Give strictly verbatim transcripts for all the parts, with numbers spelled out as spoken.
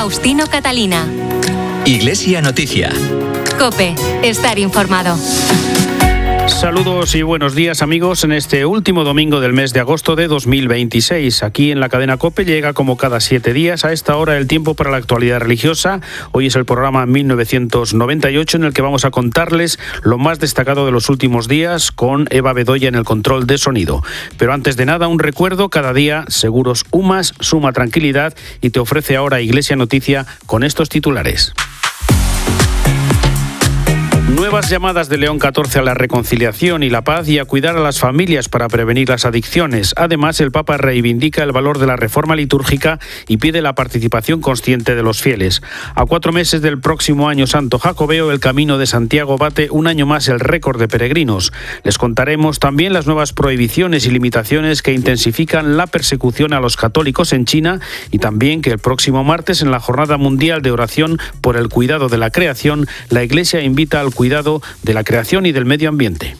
Faustino Catalina. Iglesia Noticia. COPE. Estar informado. Saludos y buenos días, amigos, en este último domingo del mes de agosto de dos mil veintiséis. Aquí en la cadena COPE llega como cada siete días a esta hora el tiempo para la actualidad religiosa. Hoy es el programa mil novecientos noventa y ocho en el que vamos a contarles lo más destacado de los últimos días con Eva Bedoya en el control de sonido. Pero antes de nada, un recuerdo: cada día Seguros UMAS suma tranquilidad y te ofrece ahora Iglesia Noticia con estos titulares. Nuevas llamadas de León catorce a la reconciliación y la paz y a cuidar a las familias para prevenir las adicciones. Además, el Papa reivindica el valor de la reforma litúrgica y pide la participación consciente de los fieles. A cuatro meses del próximo Año Santo Jacobeo, el Camino de Santiago bate un año más el récord de peregrinos. Les contaremos también las nuevas prohibiciones y limitaciones que intensifican la persecución a los católicos en China y también que el próximo martes, en la Jornada Mundial de Oración por el Cuidado de la Creación, la Iglesia invita al cuidado de la creación y del medio ambiente.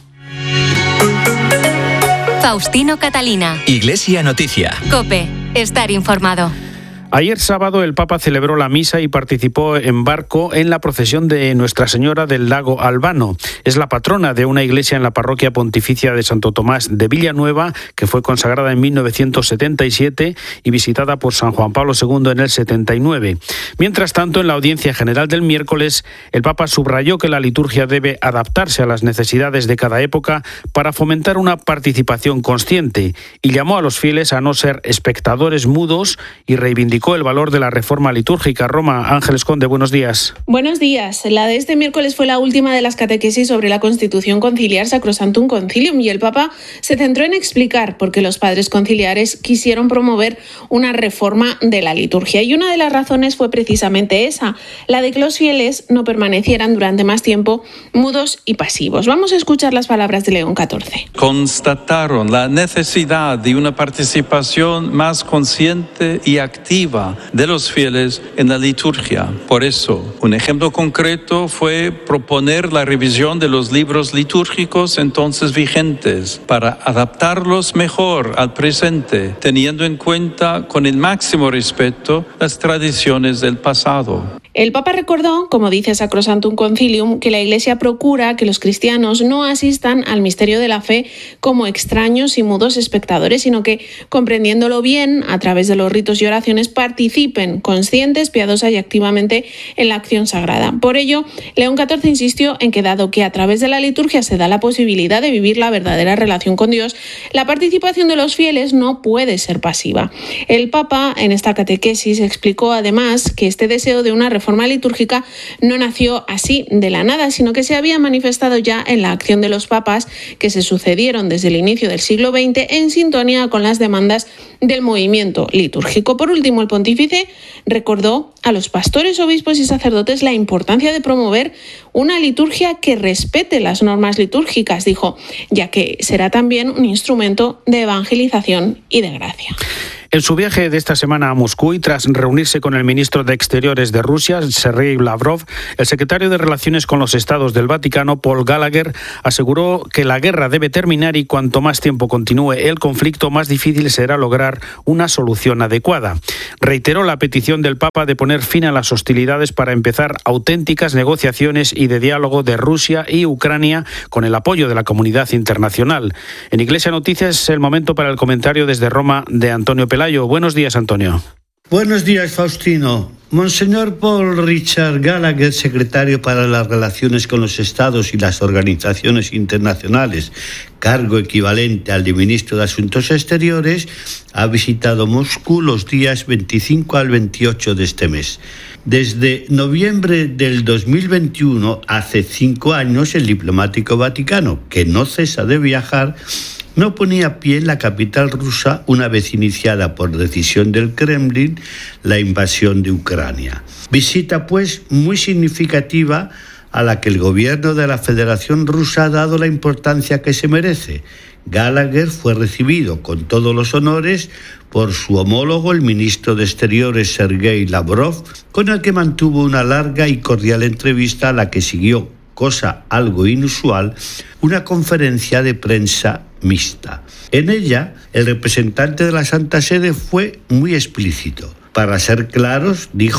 Faustino Catalina. Iglesia Noticia. COPE. Estar informado. Ayer sábado el Papa celebró la misa y participó en barco en la procesión de Nuestra Señora del Lago Albano. Es la patrona de una iglesia en la parroquia pontificia de Santo Tomás de Villanueva, que fue consagrada en mil novecientos setenta y siete y visitada por San Juan Pablo segundo en el setenta y nueve. Mientras tanto, en la audiencia general del miércoles, el Papa subrayó que la liturgia debe adaptarse a las necesidades de cada época para fomentar una participación consciente y llamó a los fieles a no ser espectadores mudos y reivindicó el valor de la reforma litúrgica. Roma, Ángeles Conde, buenos días. Buenos días. La de este miércoles fue la última de las catequesis sobre la Constitución Conciliar Sacrosanctum Concilium y el Papa se centró en explicar por qué los padres conciliares quisieron promover una reforma de la liturgia. Y una de las razones fue precisamente esa, la de que los fieles no permanecieran durante más tiempo mudos y pasivos. Vamos a escuchar las palabras de León catorce. Constataron la necesidad de una participación más consciente y activa de los fieles en la liturgia. Por eso, un ejemplo concreto fue proponer la revisión de los libros litúrgicos entonces vigentes para adaptarlos mejor al presente, teniendo en cuenta con el máximo respeto las tradiciones del pasado. El Papa recordó, como dice Sacrosanctum Concilium, que la Iglesia procura que los cristianos no asistan al misterio de la fe como extraños y mudos espectadores, sino que, comprendiéndolo bien, a través de los ritos y oraciones, participen conscientes, piadosa y activamente en la acción sagrada. Por ello, León catorce insistió en que, dado que a través de la liturgia se da la posibilidad de vivir la verdadera relación con Dios, la participación de los fieles no puede ser pasiva. El Papa, en esta catequesis, explicó además que este deseo de una reforma reforma litúrgica no nació así de la nada, sino que se había manifestado ya en la acción de los papas que se sucedieron desde el inicio del siglo veinte en sintonía con las demandas del movimiento litúrgico. Por último, el pontífice recordó a los pastores, obispos y sacerdotes la importancia de promover una liturgia que respete las normas litúrgicas, dijo, ya que será también un instrumento de evangelización y de gracia. En su viaje de esta semana a Moscú y tras reunirse con el ministro de Exteriores de Rusia, Sergei Lavrov, el secretario de Relaciones con los Estados del Vaticano, Paul Gallagher, aseguró que la guerra debe terminar y cuanto más tiempo continúe el conflicto, más difícil será lograr una solución adecuada. Reiteró la petición del Papa de poner fin a las hostilidades para empezar auténticas negociaciones y de diálogo de Rusia y Ucrania con el apoyo de la comunidad internacional. En Iglesia Noticias es el momento para el comentario desde Roma de Antonio Pelayo. Buenos días, Antonio. Buenos días, Faustino. Monseñor Paul Richard Gallagher, secretario para las Relaciones con los Estados y las Organizaciones Internacionales, cargo equivalente al de ministro de Asuntos Exteriores, ha visitado Moscú los días veinticinco al veintiocho de este mes. Desde noviembre del dos mil veintiuno, hace cinco años, el diplomático vaticano, que no cesa de viajar, no ponía pie en la capital rusa una vez iniciada por decisión del Kremlin la invasión de Ucrania. Visita, pues, muy significativa a la que el gobierno de la Federación Rusa ha dado la importancia que se merece. Gallagher fue recibido con todos los honores por su homólogo, el ministro de Exteriores Sergei Lavrov, con el que mantuvo una larga y cordial entrevista a la que siguió, cosa algo inusual, una conferencia de prensa mixta. En ella, el representante de la Santa Sede fue muy explícito. Para ser claros, dijo,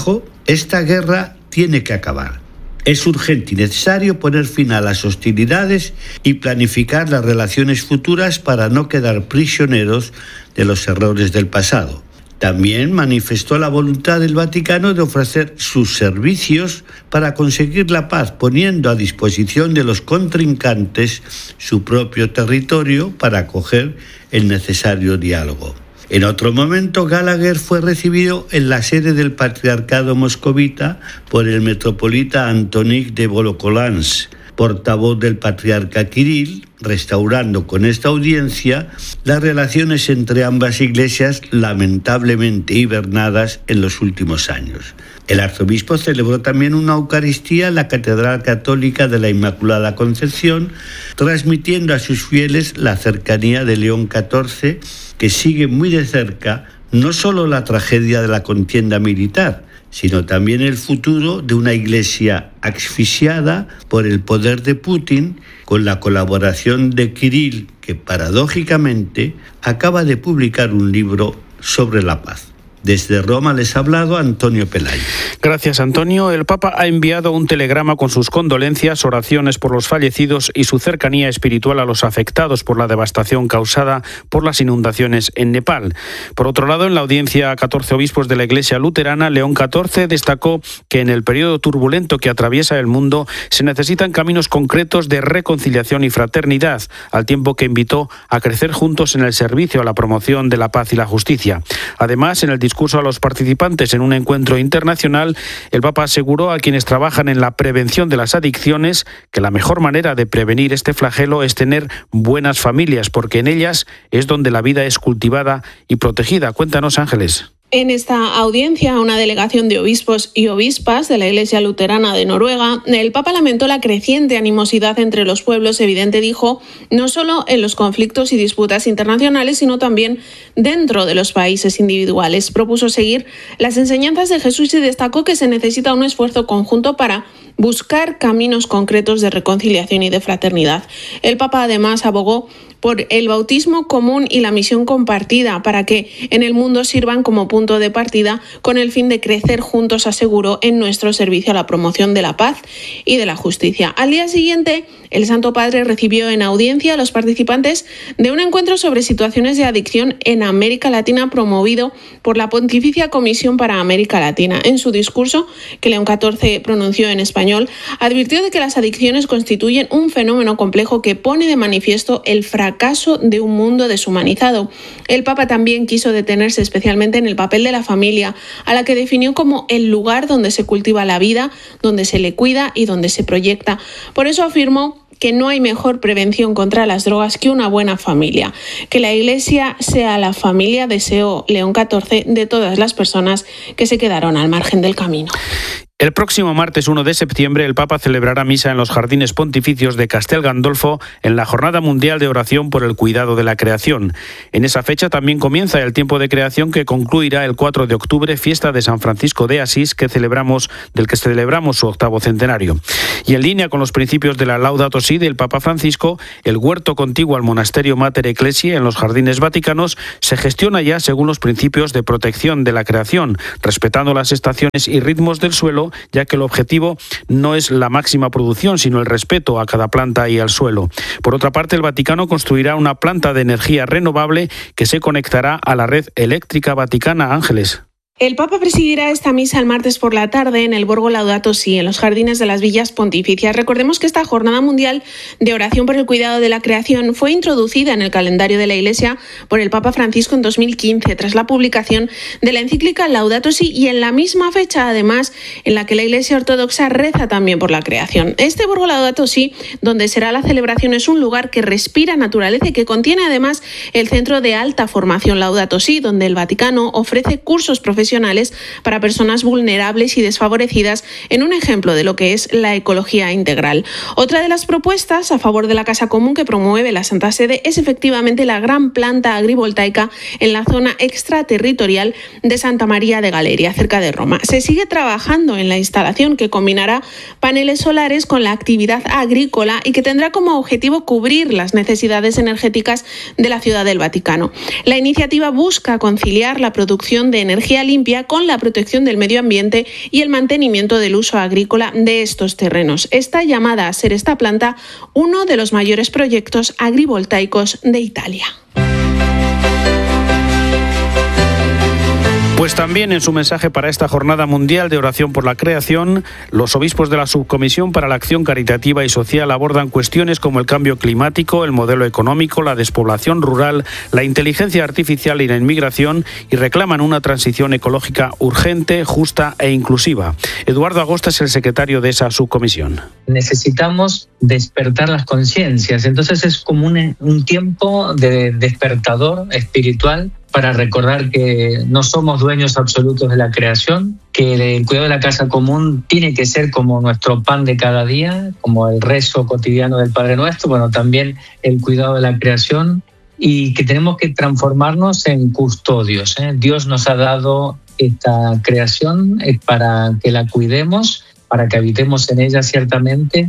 Esta guerra tiene que acabar. Es urgente y necesario poner fin a las hostilidades y planificar las relaciones futuras para no quedar prisioneros de los errores del pasado. También manifestó la voluntad del Vaticano de ofrecer sus servicios para conseguir la paz, poniendo a disposición de los contrincantes su propio territorio para acoger el necesario diálogo. En otro momento, Gallagher fue recibido en la sede del Patriarcado Moscovita por el metropolita Antonín de Volokolamsk, portavoz del patriarca Kirill, restaurando con esta audiencia las relaciones entre ambas iglesias lamentablemente hibernadas en los últimos años. El arzobispo celebró también una Eucaristía en la Catedral Católica de la Inmaculada Concepción, transmitiendo a sus fieles la cercanía de León catorce, que sigue muy de cerca no solo la tragedia de la contienda militar, sino también el futuro de una iglesia asfixiada por el poder de Putin, con la colaboración de Kirill, que paradójicamente acaba de publicar un libro sobre la paz. Desde Roma les ha hablado Antonio Pelayo. Gracias, Antonio. El Papa ha enviado un telegrama con sus condolencias, oraciones por los fallecidos y su cercanía espiritual a los afectados por la devastación causada por las inundaciones en Nepal. Por otro lado, en la audiencia a catorce obispos de la Iglesia luterana, León catorce destacó que en el periodo turbulento que atraviesa el mundo se necesitan caminos concretos de reconciliación y fraternidad, al tiempo que invitó a crecer juntos en el servicio a la promoción de la paz y la justicia. Además, en el discurso a los participantes en un encuentro internacional, el Papa aseguró a quienes trabajan en la prevención de las adicciones que la mejor manera de prevenir este flagelo es tener buenas familias, porque en ellas es donde la vida es cultivada y protegida. Cuéntanos, Ángeles. En esta audiencia, una delegación de obispos y obispas de la Iglesia Luterana de Noruega, el Papa lamentó la creciente animosidad entre los pueblos, evidente, dijo, no solo en los conflictos y disputas internacionales, sino también dentro de los países individuales. Propuso seguir las enseñanzas de Jesús y destacó que se necesita un esfuerzo conjunto para buscar caminos concretos de reconciliación y de fraternidad. El Papa además abogó por el bautismo común y la misión compartida para que en el mundo sirvan como punto de partida con el fin de crecer juntos, aseguró, en nuestro servicio a la promoción de la paz y de la justicia. Al día siguiente, el Santo Padre recibió en audiencia a los participantes de un encuentro sobre situaciones de adicción en América Latina promovido por la Pontificia Comisión para América Latina. En su discurso, que León catorce pronunció en español, advirtió de que las adicciones constituyen un fenómeno complejo que pone de manifiesto el fracaso caso de un mundo deshumanizado. El Papa también quiso detenerse especialmente en el papel de la familia, a la que definió como el lugar donde se cultiva la vida, donde se le cuida y donde se proyecta. Por eso afirmó que no hay mejor prevención contra las drogas que una buena familia. Que la Iglesia sea la familia, deseó León catorce, de todas las personas que se quedaron al margen del camino. El próximo martes uno de septiembre el Papa celebrará misa en los Jardines Pontificios de Castel Gandolfo en la Jornada Mundial de Oración por el Cuidado de la Creación. En esa fecha también comienza el tiempo de creación que concluirá el cuatro de octubre, fiesta de San Francisco de Asís, que celebramos, del que celebramos su octavo centenario. Y en línea con los principios de la Laudato Si del Papa Francisco, el huerto contiguo al monasterio Mater Ecclesiae en los Jardines Vaticanos se gestiona ya según los principios de protección de la creación, respetando las estaciones y ritmos del suelo, ya que el objetivo no es la máxima producción, sino el respeto a cada planta y al suelo. Por otra parte, el Vaticano construirá una planta de energía renovable que se conectará a la red eléctrica vaticana. Ángeles. El Papa presidirá esta misa el martes por la tarde en el Borgo Laudato Si, en los Jardines de las Villas Pontificias. Recordemos que esta Jornada Mundial de Oración por el Cuidado de la Creación fue introducida en el calendario de la Iglesia por el Papa Francisco en dos mil quince, tras la publicación de la encíclica Laudato Si, y en la misma fecha, además, en la que la Iglesia Ortodoxa reza también por la creación. Este Borgo Laudato Si, donde será la celebración, es un lugar que respira naturaleza y que contiene además el Centro de Alta Formación Laudato Si, donde el Vaticano ofrece cursos profesionales para personas vulnerables y desfavorecidas, en un ejemplo de lo que es la ecología integral. Otra de las propuestas a favor de la Casa Común que promueve la Santa Sede es efectivamente la gran planta agrivoltaica en la zona extraterritorial de Santa María de Galeria, cerca de Roma. Se sigue trabajando en la instalación que combinará paneles solares con la actividad agrícola y que tendrá como objetivo cubrir las necesidades energéticas de la Ciudad del Vaticano. La iniciativa busca conciliar la producción de energía limpia limpia con la protección del medio ambiente y el mantenimiento del uso agrícola de estos terrenos. Está llamada a ser esta planta uno de los mayores proyectos agrivoltaicos de Italia. Pues también en su mensaje para esta Jornada Mundial de Oración por la Creación, los obispos de la Subcomisión para la Acción Caritativa y Social abordan cuestiones como el cambio climático, el modelo económico, la despoblación rural, la inteligencia artificial y la inmigración y reclaman una transición ecológica urgente, justa e inclusiva. Eduardo Agosta es el secretario de esa subcomisión. Necesitamos despertar las conciencias, entonces es como un, un tiempo de despertador espiritual para recordar que no somos dueños absolutos de la creación, que el cuidado de la casa común tiene que ser como nuestro pan de cada día, como el rezo cotidiano del Padre Nuestro, bueno, también el cuidado de la creación, y que tenemos que transformarnos en custodios, ¿eh? Dios nos ha dado esta creación para que la cuidemos, para que habitemos en ella ciertamente,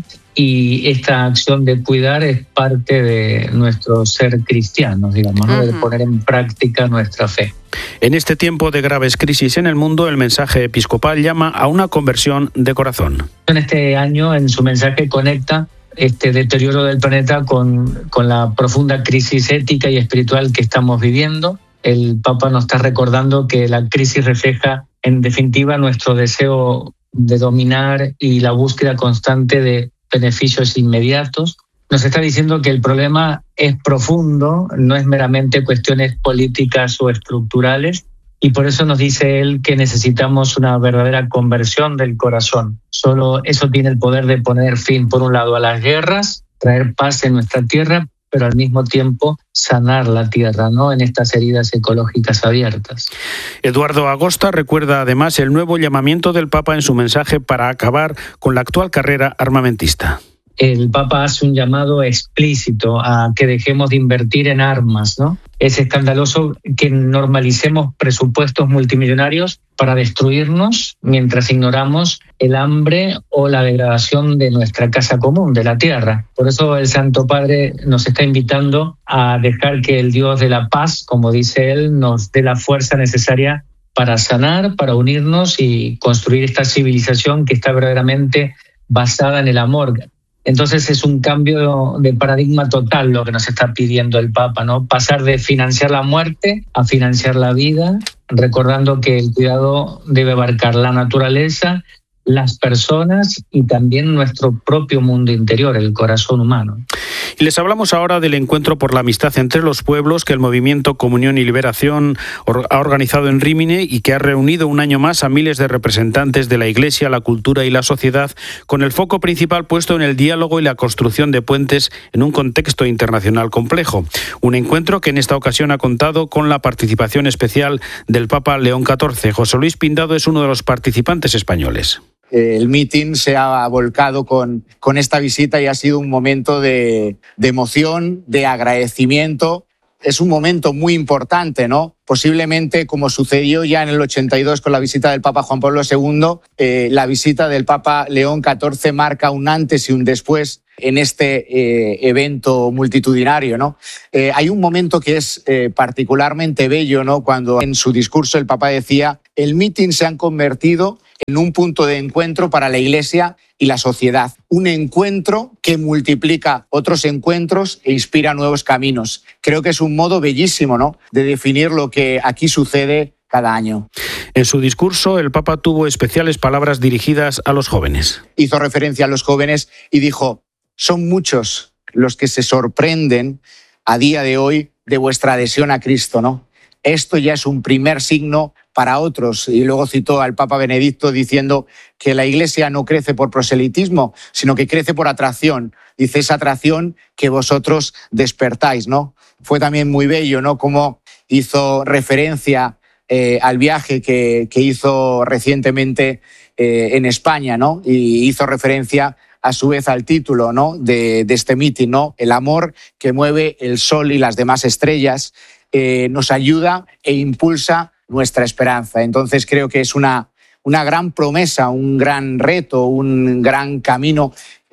y esta acción de cuidar es parte de nuestro ser cristianos, digamos, ¿no? De poner en práctica nuestra fe. En este tiempo de graves crisis en el mundo, el mensaje episcopal llama a una conversión de corazón. En este año, en su mensaje, conecta este deterioro del planeta con, con la profunda crisis ética y espiritual que estamos viviendo. El Papa nos está recordando que la crisis refleja, en definitiva, nuestro deseo de dominar y la búsqueda constante de beneficios inmediatos. Nos está diciendo que el problema es profundo, no es meramente cuestiones políticas o estructurales, y por eso nos dice él que necesitamos una verdadera conversión del corazón. Solo eso tiene el poder de poner fin, por un lado, a las guerras, traer paz en nuestra tierra, pero al mismo tiempo sanar la tierra, ¿no?, en estas heridas ecológicas abiertas. Eduardo Agosta recuerda además el nuevo llamamiento del Papa en su mensaje para acabar con la actual carrera armamentista. El Papa hace un llamado explícito a que dejemos de invertir en armas, ¿no? Es escandaloso que normalicemos presupuestos multimillonarios para destruirnos mientras ignoramos el hambre o la degradación de nuestra casa común, de la tierra. Por eso el Santo Padre nos está invitando a dejar que el Dios de la paz, como dice él, nos dé la fuerza necesaria para sanar, para unirnos y construir esta civilización que está verdaderamente basada en el amor. Entonces es un cambio de paradigma total lo que nos está pidiendo el Papa, ¿no? Pasar de financiar la muerte a financiar la vida, recordando que el cuidado debe abarcar la naturaleza, las personas y también nuestro propio mundo interior, el corazón humano. Y les hablamos ahora del encuentro por la amistad entre los pueblos que el movimiento Comunión y Liberación ha organizado en Rímini y que ha reunido un año más a miles de representantes de la Iglesia, la cultura y la sociedad, con el foco principal puesto en el diálogo y la construcción de puentes en un contexto internacional complejo. Un encuentro que en esta ocasión ha contado con la participación especial del Papa León catorce. José Luis Pindado es uno de los participantes españoles. El meeting se ha volcado con, con esta visita y ha sido un momento de, de emoción, de agradecimiento. Es un momento muy importante, ¿no? Posiblemente, como sucedió ya en el ochenta y dos con la visita del Papa Juan Pablo segundo, eh, la visita del Papa León catorce marca un antes y un después en este eh, evento multitudinario, ¿no? Eh, hay un momento que es eh, particularmente bello, ¿no? Cuando en su discurso el Papa decía: el meeting se han convertido en un punto de encuentro para la Iglesia y la sociedad. Un encuentro que multiplica otros encuentros e inspira nuevos caminos. Creo que es un modo bellísimo, ¿no?, de definir lo que aquí sucede cada año. En su discurso, el Papa tuvo especiales palabras dirigidas a los jóvenes. Hizo referencia a los jóvenes y dijo: son muchos los que se sorprenden a día de hoy de vuestra adhesión a Cristo, ¿no? Esto ya es un primer signo para otros. Y luego citó al Papa Benedicto diciendo que la Iglesia no crece por proselitismo, sino que crece por atracción. Dice, esa atracción que vosotros despertáis, ¿no? Fue también muy bello, ¿no?, como hizo referencia eh, al viaje que, que hizo recientemente eh, en España, ¿no? Y hizo referencia a su vez al título, ¿no?, de, de este meeting, ¿no? El amor que mueve el sol y las demás estrellas eh, nos ayuda e impulsa nuestra esperanza. Entonces creo que es una, una gran promesa, un gran reto, un gran camino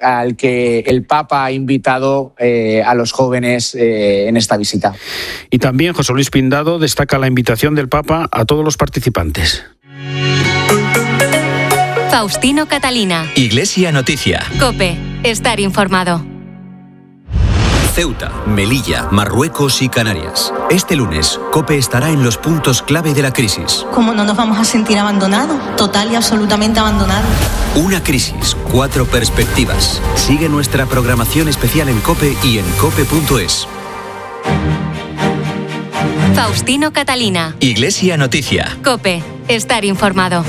al que el Papa ha invitado eh, a los jóvenes eh, en esta visita. Y también José Luis Pindado destaca la invitación del Papa a todos los participantes. Faustino Catalina. Iglesia Noticia. COPE. Estar informado. Ceuta, Melilla, Marruecos y Canarias. Este lunes, COPE estará en los puntos clave de la crisis. ¿Cómo no nos vamos a sentir abandonados? Total y absolutamente abandonados. Una crisis, cuatro perspectivas. Sigue nuestra programación especial en COPE y en cope punto es. Faustino Catalina. Iglesia Noticia. COPE. Estar informado.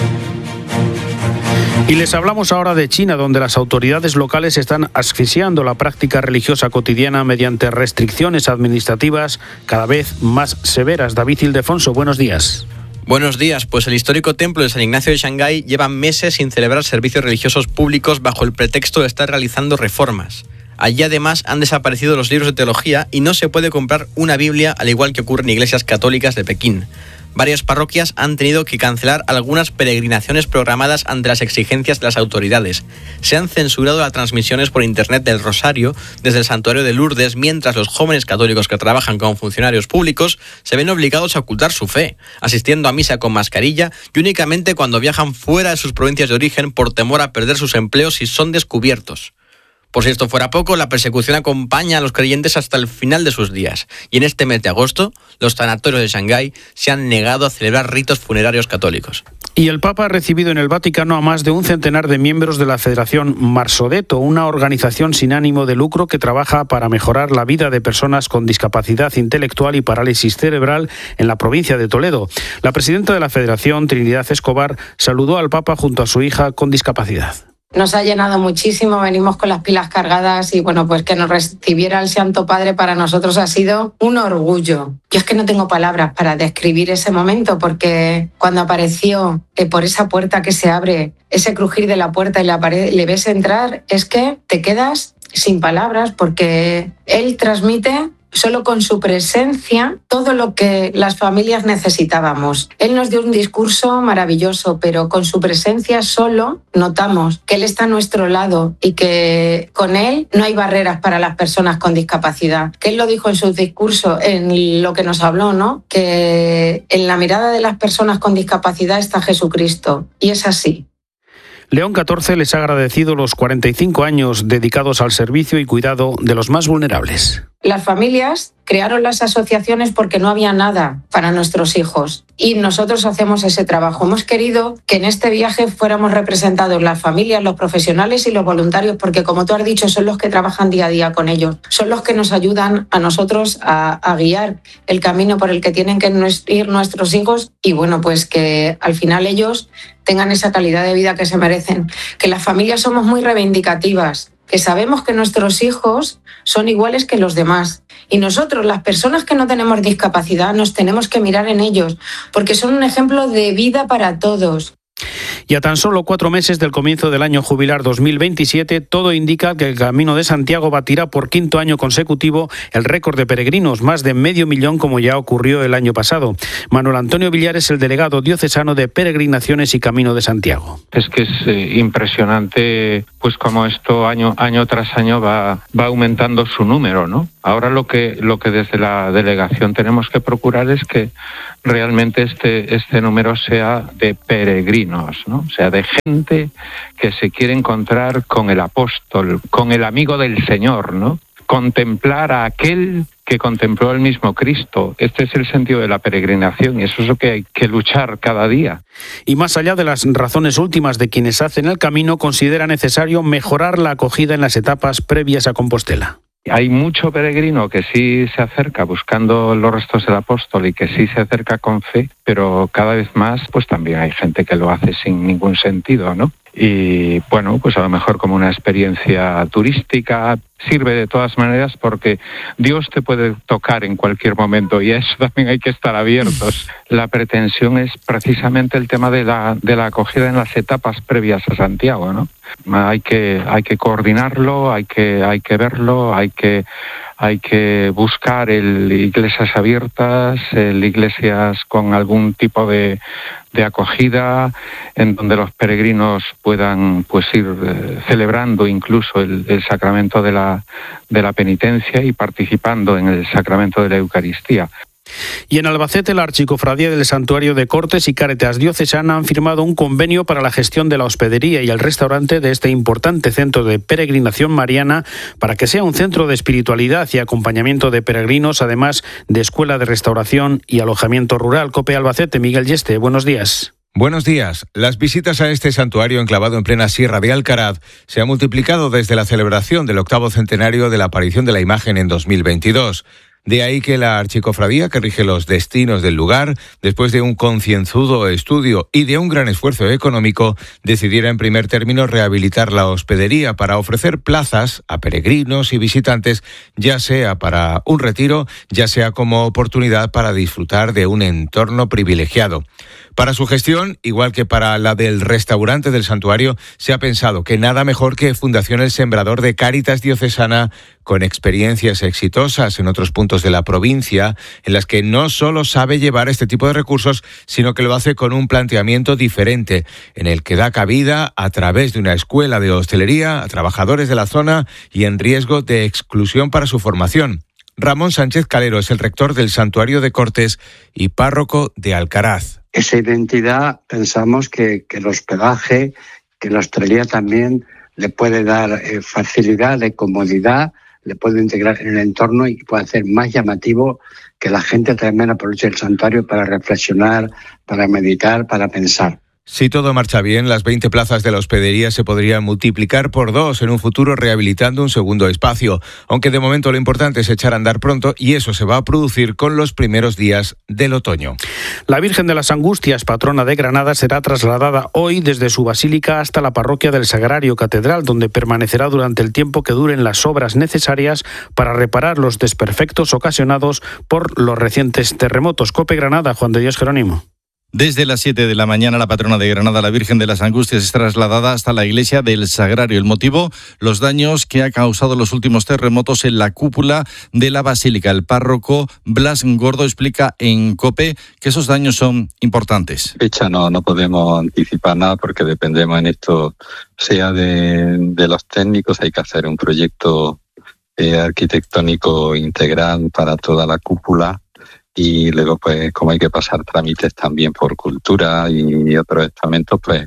Y les hablamos ahora de China, donde las autoridades locales están asfixiando la práctica religiosa cotidiana mediante restricciones administrativas cada vez más severas. David Ildefonso, buenos días. Buenos días, pues el histórico templo de San Ignacio de Shanghái lleva meses sin celebrar servicios religiosos públicos bajo el pretexto de estar realizando reformas. Allí además han desaparecido los libros de teología y no se puede comprar una Biblia, al igual que ocurre en iglesias católicas de Pekín. Varias parroquias han tenido que cancelar algunas peregrinaciones programadas ante las exigencias de las autoridades. Se han censurado las transmisiones por internet del Rosario desde el santuario de Lourdes, mientras los jóvenes católicos que trabajan como funcionarios públicos se ven obligados a ocultar su fe, asistiendo a misa con mascarilla y únicamente cuando viajan fuera de sus provincias de origen por temor a perder sus empleos si son descubiertos. Por si esto fuera poco, la persecución acompaña a los creyentes hasta el final de sus días. Y en este mes de agosto, los sanatorios de Shanghái se han negado a celebrar ritos funerarios católicos. Y el Papa ha recibido en el Vaticano a más de un centenar de miembros de la Federación Marsodetto, una organización sin ánimo de lucro que trabaja para mejorar la vida de personas con discapacidad intelectual y parálisis cerebral en la provincia de Toledo. La presidenta de la Federación, Trinidad Escobar, saludó al Papa junto a su hija con discapacidad. Nos ha llenado muchísimo, venimos con las pilas cargadas y bueno, pues que nos recibiera el Santo Padre para nosotros ha sido un orgullo. Yo es que no tengo palabras para describir ese momento porque cuando apareció eh, por esa puerta que se abre, ese crujir de la puerta y la pared, le ves entrar, es que te quedas sin palabras porque él transmite solo con su presencia todo lo que las familias necesitábamos. Él nos dio un discurso maravilloso, pero con su presencia solo notamos que él está a nuestro lado y que con él no hay barreras para las personas con discapacidad. Que él lo dijo en su discurso, en lo que nos habló, ¿no? Que en la mirada de las personas con discapacidad está Jesucristo. Y es así. León catorce les ha agradecido los cuarenta y cinco años dedicados al servicio y cuidado de los más vulnerables. Las familias crearon las asociaciones porque no había nada para nuestros hijos y nosotros hacemos ese trabajo. Hemos querido que en este viaje fuéramos representados las familias, los profesionales y los voluntarios porque, como tú has dicho, son los que trabajan día a día con ellos. Son los que nos ayudan a nosotros a, a guiar el camino por el que tienen que ir nuestros hijos y, bueno, pues que al final ellos tengan esa calidad de vida que se merecen. Que las familias somos muy reivindicativas, que sabemos que nuestros hijos son iguales que los demás. Y nosotros, las personas que no tenemos discapacidad, nos tenemos que mirar en ellos, porque son un ejemplo de vida para todos. Y a tan solo cuatro meses del comienzo del año jubilar dos mil veintisiete, todo indica que el Camino de Santiago batirá por quinto año consecutivo el récord de peregrinos, más de medio millón como ya ocurrió el año pasado. Manuel Antonio Villar es el delegado diocesano de Peregrinaciones y Camino de Santiago. Es que es eh, impresionante pues como esto año, año tras año va, va aumentando su número, ¿no? Ahora lo que, lo que desde la delegación tenemos que procurar es que realmente este, este número sea de peregrinos, ¿no? O sea, de gente que se quiere encontrar con el apóstol, con el amigo del Señor, ¿no? Contemplar a aquel que contempló el mismo Cristo. Este es el sentido de la peregrinación y eso es lo que hay que luchar cada día. Y más allá de las razones últimas de quienes hacen el camino, considera necesario mejorar la acogida en las etapas previas a Compostela. Hay mucho peregrino que sí se acerca buscando los restos del apóstol y que sí se acerca con fe, pero cada vez más pues también hay gente que lo hace sin ningún sentido, ¿no? Y bueno, pues a lo mejor como una experiencia turística, sirve de todas maneras porque Dios te puede tocar en cualquier momento y a eso también hay que estar abiertos. La pretensión es precisamente el tema de la, de la acogida en las etapas previas a Santiago, ¿no? Hay que, hay que coordinarlo, hay que, hay que verlo, hay que, hay que buscar el iglesias abiertas, el iglesias con algún tipo de, de acogida, en donde los peregrinos puedan pues ir eh, celebrando incluso el, el sacramento de la, de la penitencia y participando en el sacramento de la Eucaristía. Y en Albacete, la Archicofradía del Santuario de Cortes y Cáritas Diocesana han firmado un convenio para la gestión de la hospedería y el restaurante de este importante centro de peregrinación mariana para que sea un centro de espiritualidad y acompañamiento de peregrinos, además de escuela de restauración y alojamiento rural. COPE Albacete, Miguel Yeste, buenos días. Buenos días. Las visitas a este santuario enclavado en plena Sierra de Alcaraz se han multiplicado desde la celebración del octavo centenario de la aparición de la imagen en dos mil veintidós. De ahí que la archicofradía, que rige los destinos del lugar, después de un concienzudo estudio y de un gran esfuerzo económico, decidiera en primer término rehabilitar la hospedería para ofrecer plazas a peregrinos y visitantes, ya sea para un retiro, ya sea como oportunidad para disfrutar de un entorno privilegiado. Para su gestión, igual que para la del restaurante del santuario, se ha pensado que nada mejor que Fundación El Sembrador de Cáritas Diocesana, con experiencias exitosas en otros puntos de la provincia, en las que no solo sabe llevar este tipo de recursos, sino que lo hace con un planteamiento diferente, en el que da cabida a través de una escuela de hostelería a trabajadores de la zona y en riesgo de exclusión para su formación. Ramón Sánchez Calero es el rector del Santuario de Cortes y párroco de Alcaraz. Esa identidad pensamos que, que el hospedaje, que la hostelería también le puede dar eh, facilidad de comodidad, le puede integrar en el entorno y puede hacer más llamativo que la gente también aproveche el santuario para reflexionar, para meditar, para pensar. Si todo marcha bien, las veinte plazas de la hospedería se podrían multiplicar por dos en un futuro rehabilitando un segundo espacio, aunque de momento lo importante es echar a andar pronto y eso se va a producir con los primeros días del otoño. La Virgen de las Angustias, patrona de Granada, será trasladada hoy desde su basílica hasta la parroquia del Sagrario Catedral, donde permanecerá durante el tiempo que duren las obras necesarias para reparar los desperfectos ocasionados por los recientes terremotos. COPE Granada, Juan de Dios Jerónimo. Desde las siete de la mañana, la patrona de Granada, la Virgen de las Angustias, es trasladada hasta la iglesia del Sagrario. El motivo, los daños que ha causado los últimos terremotos en la cúpula de la basílica. El párroco Blas Gordo explica en COPE que esos daños son importantes. Fecha no, no podemos anticipar nada porque dependemos en esto, sea de, de los técnicos, hay que hacer un proyecto eh, arquitectónico integral para toda la cúpula. Y luego, pues, como hay que pasar trámites también por cultura y otros estamentos, pues,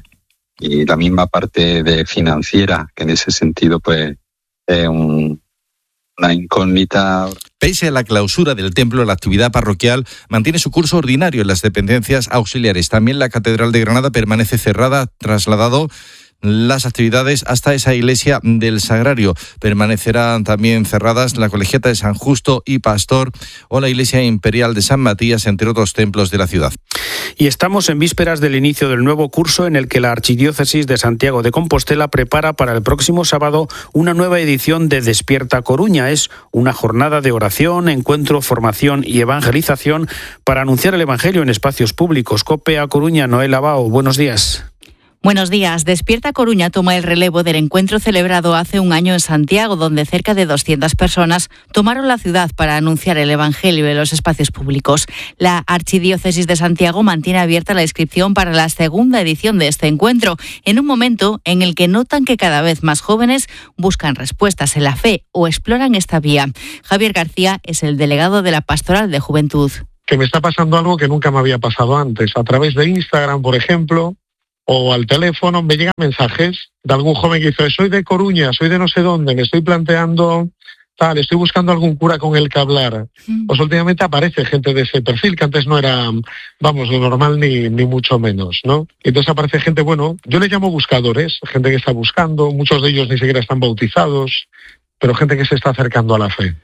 y la misma parte de financiera, que en ese sentido, pues, es un, una incógnita. Pese a la clausura del templo, la actividad parroquial mantiene su curso ordinario en las dependencias auxiliares. También la Catedral de Granada permanece cerrada, trasladado las actividades hasta esa iglesia del Sagrario. Permanecerán también cerradas la Colegiata de San Justo y Pastor o la Iglesia Imperial de San Matías, entre otros templos de la ciudad. Y estamos en vísperas del inicio del nuevo curso en el que la Archidiócesis de Santiago de Compostela prepara para el próximo sábado una nueva edición de Despierta Coruña. Es una jornada de oración, encuentro, formación y evangelización para anunciar el Evangelio en espacios públicos. COPE a Coruña, Noel Abao, buenos días. Buenos días. Despierta Coruña toma el relevo del encuentro celebrado hace un año en Santiago, donde cerca de doscientas personas tomaron la ciudad para anunciar el Evangelio en los espacios públicos. La Archidiócesis de Santiago mantiene abierta la inscripción para la segunda edición de este encuentro, en un momento en el que notan que cada vez más jóvenes buscan respuestas en la fe o exploran esta vía. Javier García es el delegado de la Pastoral de Juventud. Que me está pasando algo que nunca me había pasado antes. A través de Instagram, por ejemplo, o al teléfono, me llegan mensajes de algún joven que dice: soy de Coruña, soy de no sé dónde, me estoy planteando tal, estoy buscando algún cura con el que hablar. Mm. Pues últimamente aparece gente de ese perfil, que antes no era, vamos, lo normal ni, ni mucho menos, ¿no? Entonces aparece gente, bueno, yo le llamo buscadores, gente que está buscando, muchos de ellos ni siquiera están bautizados, pero gente que se está acercando a la fe.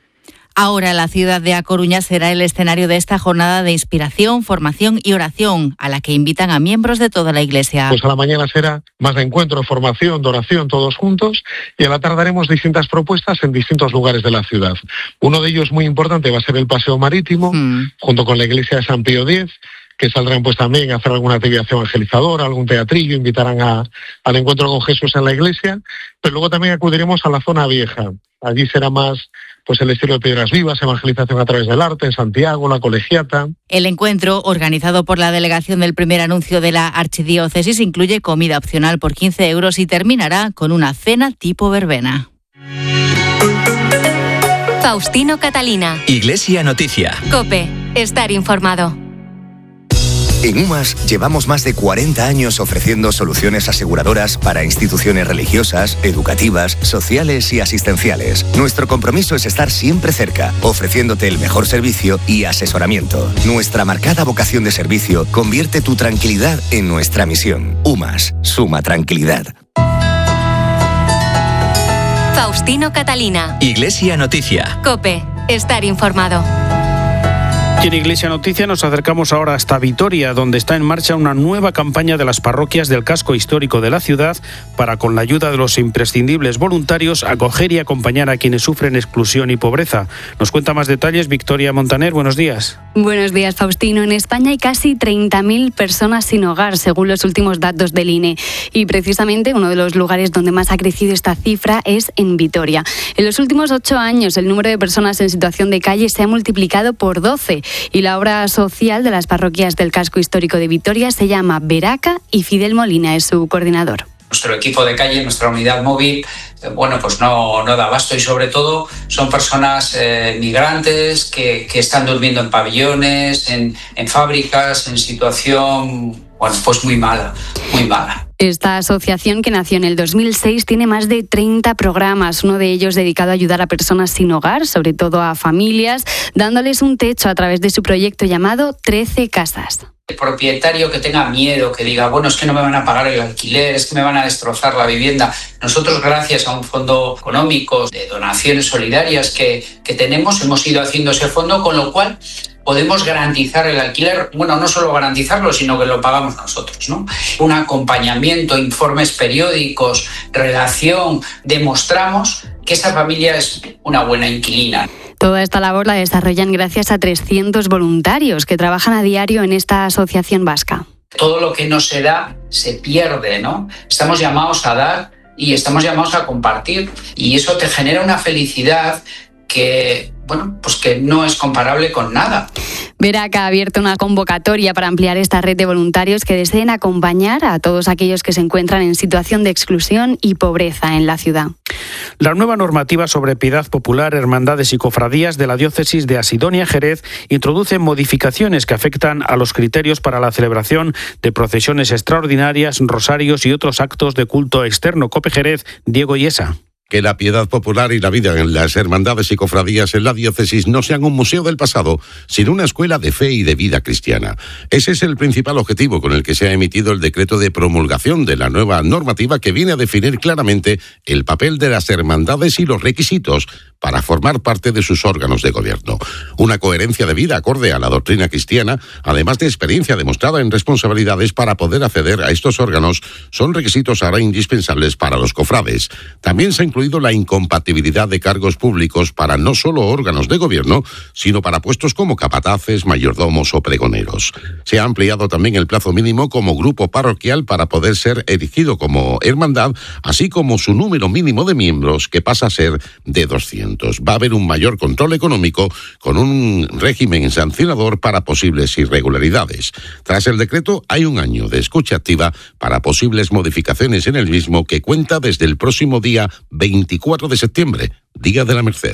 Ahora la ciudad de A Coruña será el escenario de esta jornada de inspiración, formación y oración, a la que invitan a miembros de toda la Iglesia. Pues a la mañana será más de encuentro, formación, de oración, todos juntos, y a la tarde haremos distintas propuestas en distintos lugares de la ciudad. Uno de ellos muy importante va a ser el paseo marítimo, mm. junto con la iglesia de San Pío X, que saldrán pues también a hacer alguna actividad evangelizadora, algún teatrillo, invitarán a, al encuentro con Jesús en la iglesia, pero luego también acudiremos a la zona vieja. Allí será más pues el estilo de Piedras Vivas, evangelización a través del arte, en Santiago, la Colegiata. El encuentro, organizado por la delegación del primer anuncio de la archidiócesis, incluye comida opcional por quince euros y terminará con una cena tipo verbena. Faustino Catalina. Iglesia Noticia. COPE. Estar informado. En UMAS llevamos más de cuarenta años ofreciendo soluciones aseguradoras para instituciones religiosas, educativas, sociales y asistenciales. Nuestro compromiso es estar siempre cerca, ofreciéndote el mejor servicio y asesoramiento. Nuestra marcada vocación de servicio convierte tu tranquilidad en nuestra misión. UMAS, suma tranquilidad. Faustino Catalina. Iglesia Noticia. COPE. Estar informado. Y en Iglesia Noticia nos acercamos ahora hasta Vitoria, donde está en marcha una nueva campaña de las parroquias del casco histórico de la ciudad para, con la ayuda de los imprescindibles voluntarios, acoger y acompañar a quienes sufren exclusión y pobreza. Nos cuenta más detalles Victoria Montaner. Buenos días. Buenos días, Faustino. En España hay casi treinta mil personas sin hogar, según los últimos datos del I N E. Y precisamente uno de los lugares donde más ha crecido esta cifra es en Vitoria. En los últimos ocho años, el número de personas en situación de calle se ha multiplicado por doce. Y la obra social de las parroquias del casco histórico de Vitoria se llama Veraca y Fidel Molina es su coordinador. Nuestro equipo de calle, nuestra unidad móvil, eh, bueno, pues no, no da abasto y sobre todo son personas eh, migrantes que, que están durmiendo en pabellones, en, en fábricas, en situación, bueno, pues muy mala, muy mala. Esta asociación, que nació en el dos mil seis, tiene más de treinta programas, uno de ellos dedicado a ayudar a personas sin hogar, sobre todo a familias, dándoles un techo a través de su proyecto llamado trece Casas. El propietario que tenga miedo, que diga, bueno, es que no me van a pagar el alquiler, es que me van a destrozar la vivienda. Nosotros, gracias a un fondo económico de donaciones solidarias que, que tenemos, hemos ido haciendo ese fondo, con lo cual podemos garantizar el alquiler, bueno, no solo garantizarlo, sino que lo pagamos nosotros, ¿no? Un acompañamiento, informes periódicos, relación, demostramos que esa familia es una buena inquilina. Toda esta labor la desarrollan gracias a trescientos voluntarios que trabajan a diario en esta asociación vasca. Todo lo que no se da se pierde, ¿no? Estamos llamados a dar y estamos llamados a compartir, y eso te genera una felicidad que, bueno, pues que no es comparable con nada. Veraca ha abierto una convocatoria para ampliar esta red de voluntarios que deseen acompañar a todos aquellos que se encuentran en situación de exclusión y pobreza en la ciudad. La nueva normativa sobre piedad popular, hermandades y cofradías de la diócesis de Asidonia Jerez introduce modificaciones que afectan a los criterios para la celebración de procesiones extraordinarias, rosarios y otros actos de culto externo. COPE Jerez, Diego Yesa. Que la piedad popular y la vida en las hermandades y cofradías en la diócesis no sean un museo del pasado, sino una escuela de fe y de vida cristiana. Ese es el principal objetivo con el que se ha emitido el decreto de promulgación de la nueva normativa, que viene a definir claramente el papel de las hermandades y los requisitos para formar parte de sus órganos de gobierno. Una coherencia de vida acorde a la doctrina cristiana, además de experiencia demostrada en responsabilidades para poder acceder a estos órganos, son requisitos ahora indispensables para los cofrades. También se ha incluido la incompatibilidad de cargos públicos para no solo órganos de gobierno, sino para puestos como capataces, mayordomos o pregoneros. Se ha ampliado también el plazo mínimo como grupo parroquial para poder ser erigido como hermandad, así como su número mínimo de miembros, que pasa a ser de doscientos. Va a haber un mayor control económico con un régimen sancionador para posibles irregularidades. Tras el decreto, hay un año de escucha activa para posibles modificaciones en el mismo, que cuenta desde el próximo día veinticuatro de septiembre, Día de la Merced.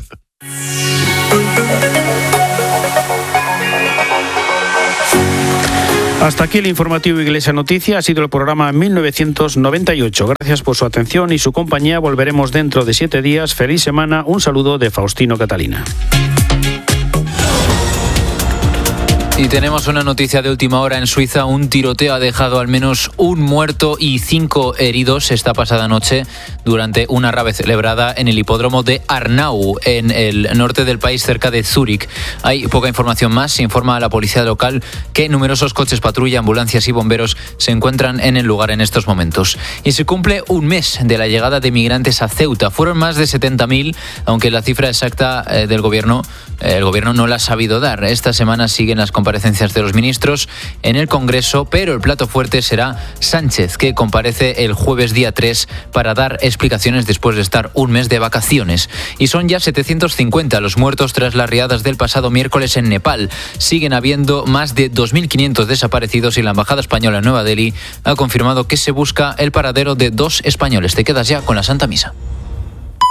Hasta aquí el informativo Iglesia Noticia. Ha sido el programa mil novecientos noventa y ocho. Gracias por su atención y su compañía. Volveremos dentro de siete días. Feliz semana. Un saludo de Faustino Catalina. Y tenemos una noticia de última hora en Suiza. Un tiroteo ha dejado al menos un muerto y cinco heridos esta pasada noche durante una rave celebrada en el hipódromo de Arnau, en el norte del país, cerca de Zúrich. Hay poca información más. Se informa a la policía local que numerosos coches patrulla, ambulancias y bomberos se encuentran en el lugar en estos momentos. Y se cumple un mes de la llegada de migrantes a Ceuta. Fueron más de setenta mil, aunque la cifra exacta eh, del gobierno, eh, el gobierno no la ha sabido dar. Esta semana siguen las comparecencias de los ministros en el Congreso, pero el plato fuerte será Sánchez, que comparece el jueves día tres para dar explicaciones después de estar un mes de vacaciones. Y son ya setecientos cincuenta los muertos tras las riadas del pasado miércoles en Nepal. Siguen habiendo más de dos mil quinientos desaparecidos y la Embajada Española en Nueva Delhi ha confirmado que se busca el paradero de dos españoles. Te quedas ya con la Santa Misa.